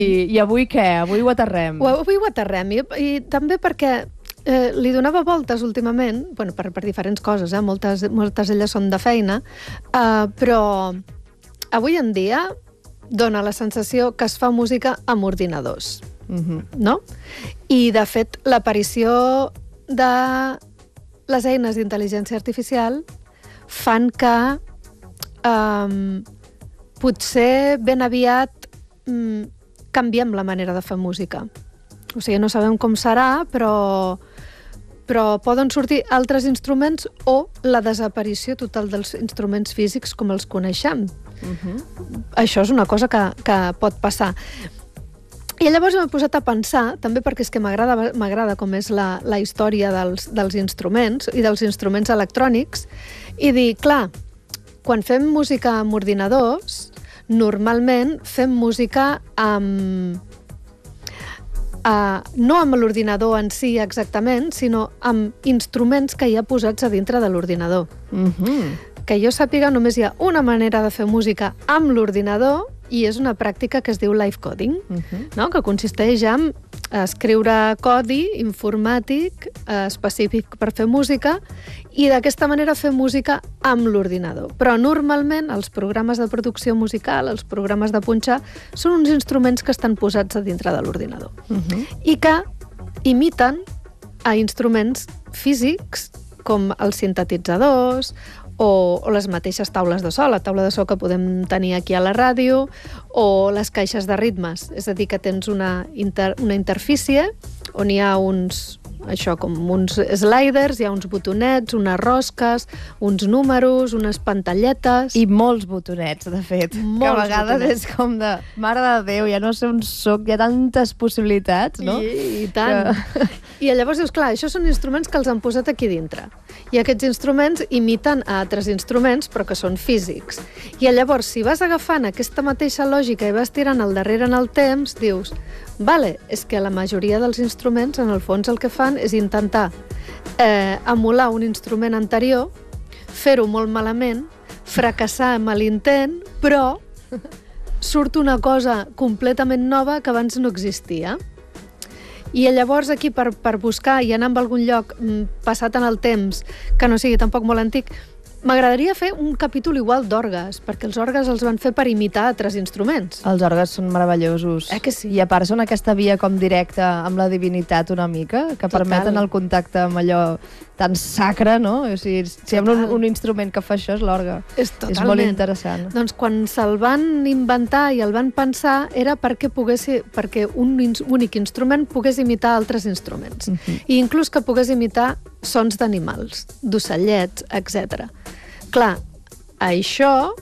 I avui què? Avui ho aterrem. Avui ho aterrem, i també perquè li donava voltes últimament, bueno, per diferents coses, moltes elles són de feina, però avui en dia dona la sensació que es fa música amb ordinadors, no? I, de fet, l'aparició de les eines d'intel·ligència artificial fan que potser ben aviat canviem la manera de fer música. O sigui, no sabem com serà, però poden sortir altres instruments o la desaparició total dels instruments físics com els coneixem. Això és una cosa que pot passar. I llavors m'he posat a pensar, també perquè és que m'agrada com és la història dels instruments i dels instruments electrònics, i dir, clar, quan fem música amb ordinadors, normalment fem música no amb l'ordinador en si exactament, sinó amb instruments que hi ha posats a dintre de l'ordinador. Que jo sàpiga, només hi ha una manera de fer música amb l'ordinador, i és una pràctica que es diu live coding, que consisteix en escriure codi informàtic específic per fer música, i d'aquesta manera fer música amb l'ordinador. Però normalment els programes de producció musical, els programes de punxar, són uns instruments que estan posats a dintre de l'ordinador i que imiten a instruments físics com els sintetitzadors o les mateixes taules de so, la taula de so que podem tenir aquí a la ràdio, o les caixes de ritmes. És a dir, que tens una interfície on hi ha uns sliders, hi ha uns botonets, unes rosques, uns números, unes pantalletes... I molts botonets, de fet. Que a vegades és com de... Mare de Déu, ja no sé on soc, hi ha tantes possibilitats, no? I tant. I llavors dius, clar, això són instruments que els han posat aquí dintre. I aquests instruments imiten a altres instruments, però que són físics. I llavors, si vas agafant aquesta mateixa lògica i vas tirant al darrere en el temps, dius, vale, és que la majoria dels instruments, en el fons, el que fan és intentar emular un instrument anterior, fer-ho molt malament, fracassar amb l'intent, però surt una cosa completament nova que abans no existia. I llavors aquí, per buscar i anar a algun lloc passat en el temps, que no sigui tampoc molt antic, m'agradaria fer un capítol igual d'orgues, perquè els orgues els van fer per imitar altres instruments. Els orgues són meravellosos. Que sí? I a part són aquesta via com directa amb la divinitat una mica, que permeten el contacte amb allò tan sacre, no? O sigui, si hi ha un instrument que fa això és l'orgue. És molt interessant. Doncs quan se'l van inventar i el van pensar era perquè un únic instrument pogués imitar altres instruments. I inclús que pogués imitar sons d'animals, d'ocellets, etc. Clar, això,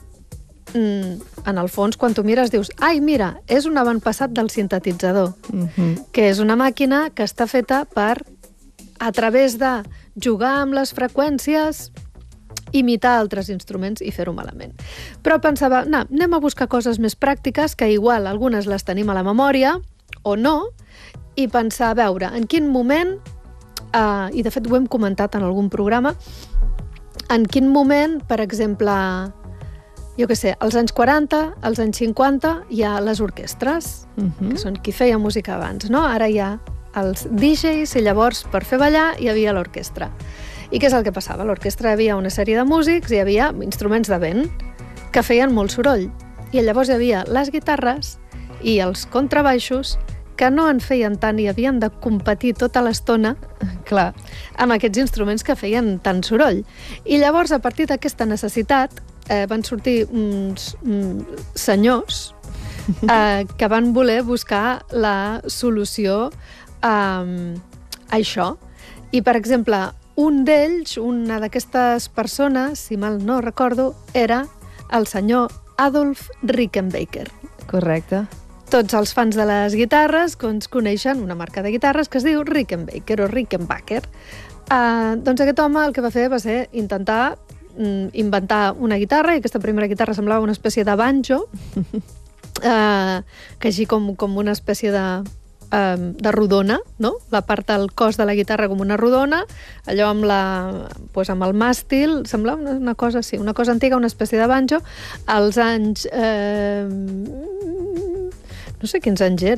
en el fons, quan tu mires, dius, ai, mira, és un avantpassat del sintetitzador, que és una màquina que està feta per, a través de jugar amb les freqüències, imitar altres instruments i fer-ho malament. Però pensava, anem a buscar coses més pràctiques, que igual algunes les tenim a la memòria, o no, i pensar, a veure, en quin moment, i de fet ho hem comentat en algun programa, en quin moment, per exemple, jo què sé, als anys 40, als anys 50, hi ha les orquestres, que són qui feia música abans, no? Ara hi ha els DJs i llavors per fer ballar hi havia l'orquestra. I què és el que passava? A l'orquestra hi havia una sèrie de músics, hi havia instruments de vent que feien molt soroll. I llavors hi havia les guitarres i els contrabaixos que no en feien tant i havien de competir tota l'estona, clar, amb aquests instruments que feien tant soroll. I llavors, a partir d'aquesta necessitat, van sortir uns senyors que van voler buscar la solució a això. I, per exemple, un d'ells, una d'aquestes persones, si mal no recordo, era el senyor Adolf Rickenbacker. Correcte. Tots els fans de les guitarres coneixen una marca de guitarres que es diu Rickenbacker o Rickenbacker. Doncs aquest home el que va fer va ser intentar inventar una guitarra, i aquesta primera guitarra semblava una espècie de banjo, que així com una espècie de rodona, no? La part del cos de la guitarra com una rodona, allò amb el màstil, semblava una cosa així, una cosa antiga, una espècie de banjo. Als anys... no sé quins anys